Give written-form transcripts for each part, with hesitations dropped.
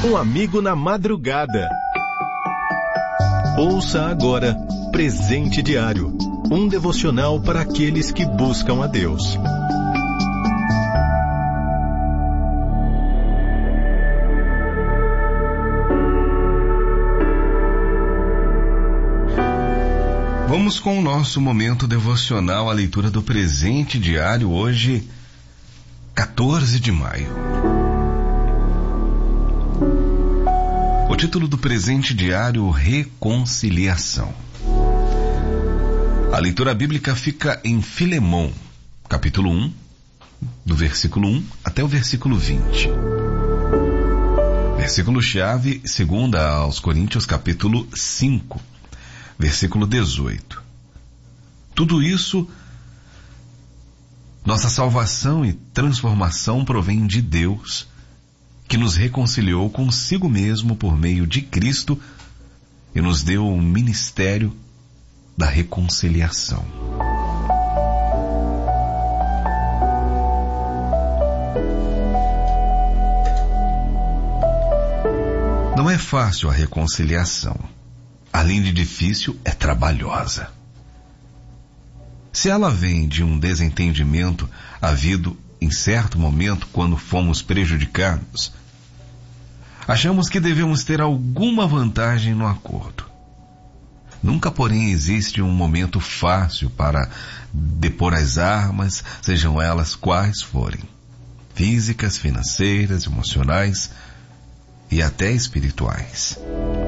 Um amigo na madrugada. Ouça agora Presente Diário, um devocional para aqueles que buscam a Deus. Vamos com o nosso momento devocional, a leitura do Presente Diário, hoje, 14 de maio. O título do Presente Diário, Reconciliação. A leitura bíblica fica em Filemão, capítulo 1, do versículo 1 até o versículo 20. Versículo-chave, 2 aos Coríntios, capítulo 5. Versículo 18. Tudo isso, nossa salvação e transformação provém de Deus, que nos reconciliou consigo mesmo por meio de Cristo e nos deu o ministério da reconciliação. Não é fácil a reconciliação. Além de difícil, é trabalhosa. Se ela vem de um desentendimento havido em certo momento quando fomos prejudicados, achamos que devemos ter alguma vantagem no acordo. Nunca, porém, existe um momento fácil para depor as armas, sejam elas quais forem, físicas, financeiras, emocionais e até espirituais.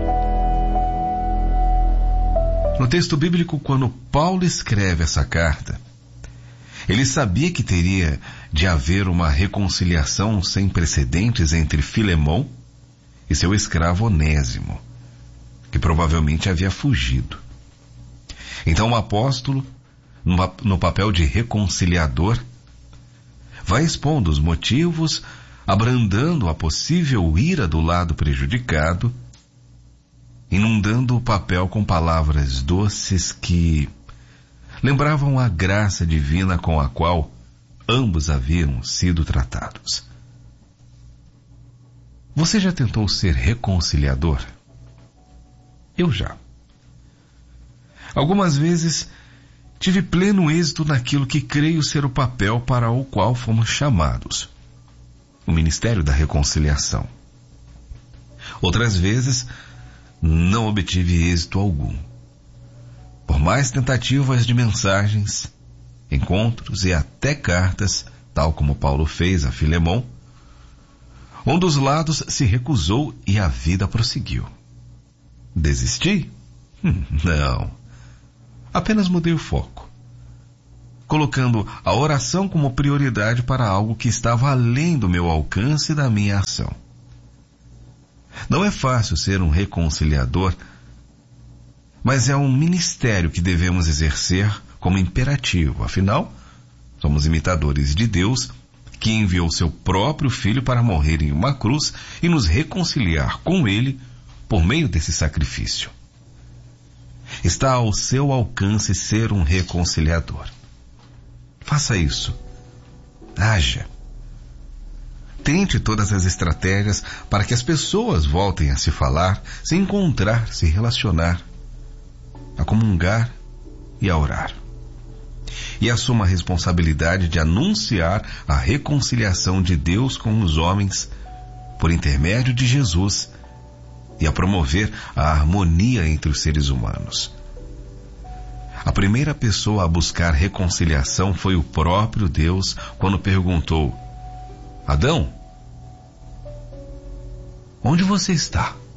No texto bíblico, quando Paulo escreve essa carta, ele sabia que teria de haver uma reconciliação sem precedentes entre Filemão e seu escravo Onésimo, que provavelmente havia fugido. Então o apóstolo, no papel de reconciliador, vai expondo os motivos, abrandando a possível ira do lado prejudicado, inundando o papel com palavras doces que lembravam a graça divina com a qual ambos haviam sido tratados. Você já tentou ser reconciliador? Eu já. Algumas vezes tive pleno êxito naquilo que creio ser o papel para o qual fomos chamados, o Ministério da Reconciliação. Outras vezes não obtive êxito algum. Por mais tentativas de mensagens, encontros e até cartas, tal como Paulo fez a Filemão, um dos lados se recusou e a vida prosseguiu. Desisti? Não. Apenas mudei o foco, colocando a oração como prioridade para algo que estava além do meu alcance e da minha ação. Não é fácil ser um reconciliador, mas é um ministério que devemos exercer como imperativo. Afinal, somos imitadores de Deus, que enviou seu próprio Filho para morrer em uma cruz e nos reconciliar com Ele por meio desse sacrifício. Está ao seu alcance ser um reconciliador. Faça isso. Haja. Tente todas as estratégias para que as pessoas voltem a se falar, se encontrar, se relacionar, a comungar e a orar. E assuma a responsabilidade de anunciar a reconciliação de Deus com os homens por intermédio de Jesus e a promover a harmonia entre os seres humanos. A primeira pessoa a buscar reconciliação foi o próprio Deus quando perguntou: Adão, onde você está?